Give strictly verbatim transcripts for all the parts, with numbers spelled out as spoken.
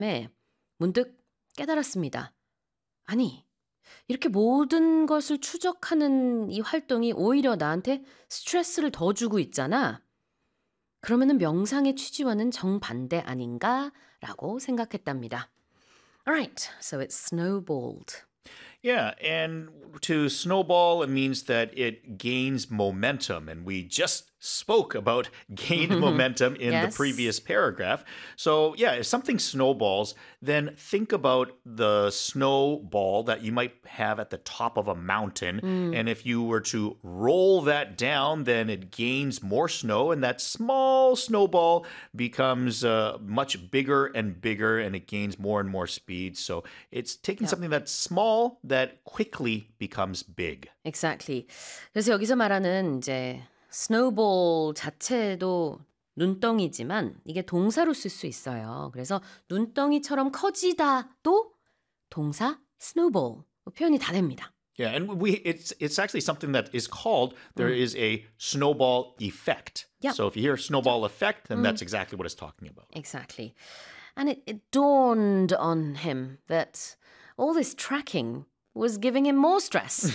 문득 깨달았습니다. 아니, 이렇게 모든 것을 추적하는 이 활동이 오히려 나한테 스트레스를 더 주고 있잖아. 그러면은 명상의 취지와는 정반대 아닌가? 라고 생각했답니다. Alright, so it snowballed. Yeah, and to snowball, it means that it gains momentum. And we just spoke about gained momentum in Yes. the previous paragraph. So, yeah, if something snowballs, then think about the snowball that you might have at the top of a mountain. And if you were to roll that down, then it gains more snow. And that small snowball becomes uh, much bigger and bigger, and it gains more and more speed. So, it's taking Yep. something that's small that quickly becomes big. Exactly. 그래서 여기서 말하는 이제 snowball 자체도 눈덩이지만 이게 동사로 쓸 수 있어요. 그래서 눈덩이처럼 커지다도 동사 snowball 표현이 다 됩니다. Yeah, and we it's it's actually something that is called there is a snowball effect. Yep. So if you hear snowball effect, then that's exactly what it's talking about. Exactly. And it, it dawned on him that all this tracking was giving him more stress.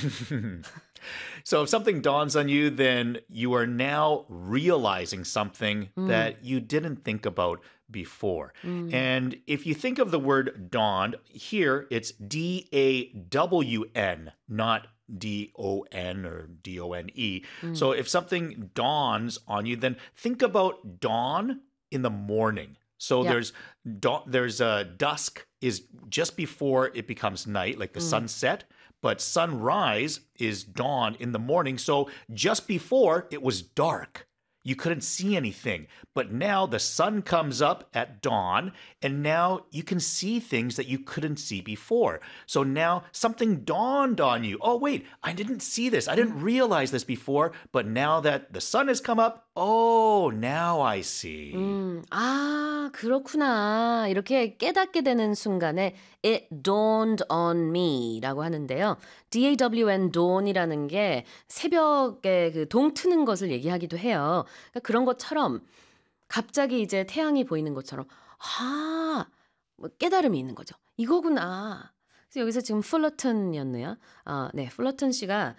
So if something dawns on you, then you are now realizing something that you didn't think about before. And if you think of the word dawned, here it's D A W N, not D O N or D O N E. So if something dawns on you, then think about dawn in the morning. So Yep. there's dawn, there's a dusk is just before it becomes night, like the sunset. But sunrise is dawn in the morning. So just before it was dark. You couldn't see anything. But now the sun comes up at dawn, and now you can see things that you couldn't see before. So now something dawned on you. Oh, wait, I didn't see this. I didn't realize this before. But now that the sun has come up, oh, now I see. 음, 아, 그렇구나. 이렇게 깨닫게 되는 순간에 it dawned on me 라고 하는데요. D-A-W-N, dawn이라는 게 새벽에 그 동 트는 것을 얘기하기도 해요. 그러니까 그런 것처럼 갑자기 이제 태양이 보이는 것처럼 아, 뭐 깨달음이 있는 거죠. 이거구나. 그래서 여기서 지금 플러튼이었네요. 아, 네, 플러튼 씨가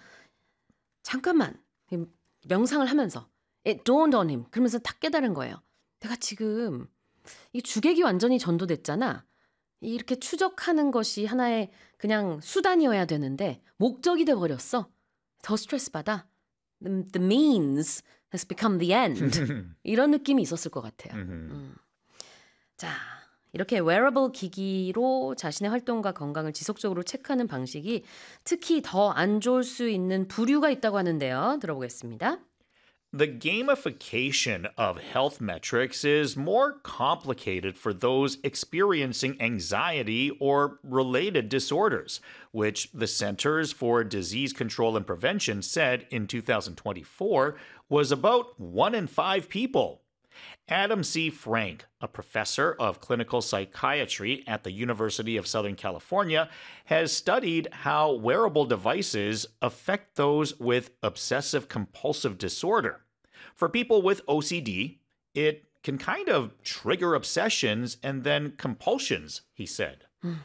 잠깐만 명상을 하면서 it dawned on him. 그러면서 딱 깨달은 거예요. 내가 지금 이 주객이 완전히 전도됐잖아. 이렇게 추적하는 것이 하나의 그냥 수단이어야 되는데 목적이 돼버렸어. 더 스트레스 받아. The, the means has become the end. 이런 느낌이 있었을 것 같아요. 음. 자, 이렇게 wearable 기기로 자신의 활동과 건강을 지속적으로 체크하는 방식이 특히 더 안 좋을 수 있는 부류가 있다고 하는데요. 들어보겠습니다. The gamification of health metrics is more complicated for those experiencing anxiety or related disorders, which the Centers for Disease Control and Prevention said in two thousand twenty-four was about one in five people. Adam C. Frank, a professor of clinical psychiatry at the University of Southern California, has studied how wearable devices affect those with obsessive compulsive disorder. For people with O C D, it can kind of trigger obsessions and then compulsions, he said.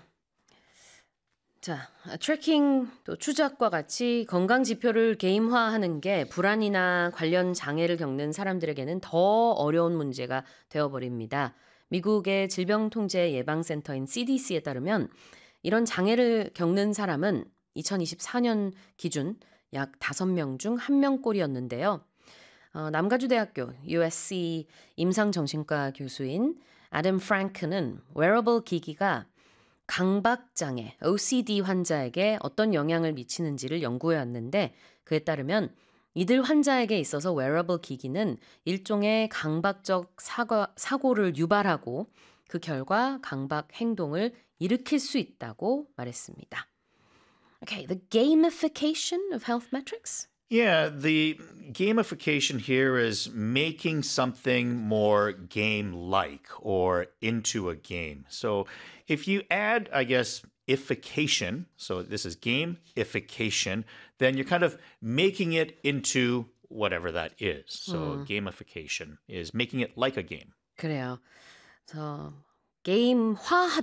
자, 트래킹 또 추적과 같이 건강 지표를 게임화하는 게 불안이나 관련 장애를 겪는 사람들에게는 더 어려운 문제가 되어버립니다. 미국의 질병통제예방센터인 씨디씨에 따르면 이런 장애를 겪는 사람은 이천이십사 년 기준 약 다섯 명 중 한 명꼴이었는데요. 어, 남가주대학교 유에스씨 임상정신과 교수인 아담 프랭크는 wearable 기기가 강박장애, 오씨디 환자에게 어떤 영향을 미치는지를 연구해 왔는데 그에 따르면 이들 환자에게 있어서 wearable 기기는 일종의 강박적 사고, 사고를 유발하고 그 결과 강박 행동을 일으킬 수 있다고 말했습니다. Okay, the gamification of health metrics? Yeah, the gamification here is making something more game-like or into a game. So if you add, I guess, ification, so this is gamification, then you're kind of making it into whatever that is. So gamification is making it like a game. 그래요. 저 게임화